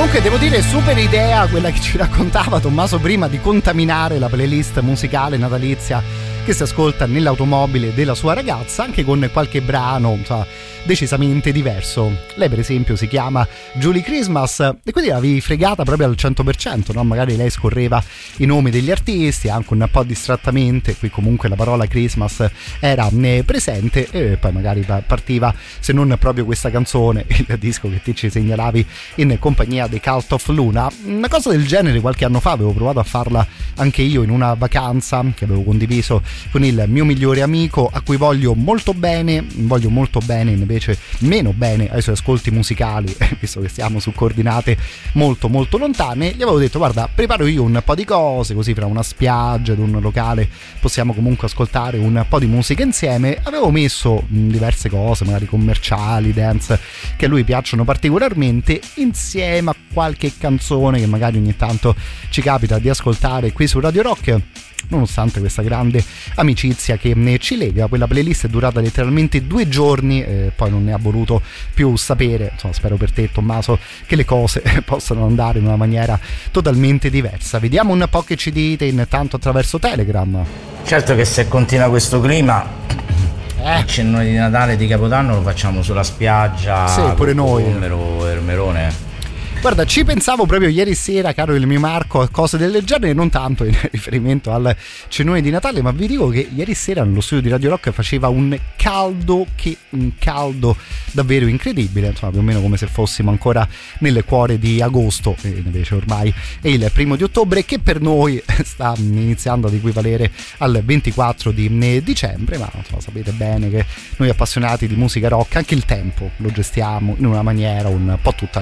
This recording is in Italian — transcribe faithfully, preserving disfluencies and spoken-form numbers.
Comunque devo dire, super idea quella che ci raccontava Tommaso prima di contaminare la playlist musicale natalizia che si ascolta nell'automobile della sua ragazza, anche con qualche brano, insomma, decisamente diverso. Lei per esempio si chiama Julie Christmas e quindi l'avevi fregata proprio al cento per cento, no? Magari lei scorreva i nomi degli artisti anche un po' distrattamente, qui comunque la parola Christmas era presente e poi magari partiva, se non proprio questa canzone, il disco che ti ci segnalavi in compagnia dei Cult of Luna. Una cosa del genere qualche anno fa avevo provato a farla anche io in una vacanza che avevo condiviso con il mio migliore amico, a cui voglio molto bene, voglio molto bene invece meno bene ai suoi ascolti musicali, visto che siamo su coordinate molto molto lontane. Gli avevo detto: guarda, preparo io un po' di cose, così fra una spiaggia ed un locale possiamo comunque ascoltare un po' di musica insieme. Avevo messo diverse cose, magari commerciali, dance, che a lui piacciono particolarmente, insieme a qualche canzone che magari ogni tanto ci capita di ascoltare qui su Radio Rock. Nonostante questa grande amicizia che ne ci lega, quella playlist è durata letteralmente due giorni e poi non ne ha voluto più sapere. Insomma, spero per te, Tommaso, che le cose possano andare in una maniera totalmente diversa. Vediamo un po' che ci dite intanto attraverso Telegram. Certo che se continua questo clima eh. il cenone di Natale, di Capodanno lo facciamo sulla spiaggia, sì, pure noi, Numero e Melone. Guarda, ci pensavo proprio ieri sera, caro il mio Marco, a cose del genere, non tanto in riferimento al cenone di Natale, ma vi dico che ieri sera nello studio di Radio Rock faceva un caldo, che un caldo davvero incredibile, insomma più o meno come se fossimo ancora nel cuore di agosto, e invece ormai è il primo di ottobre, che per noi sta iniziando ad equivalere al ventiquattro di dicembre, ma insomma sapete bene che noi appassionati di musica rock anche il tempo lo gestiamo in una maniera un po' tutta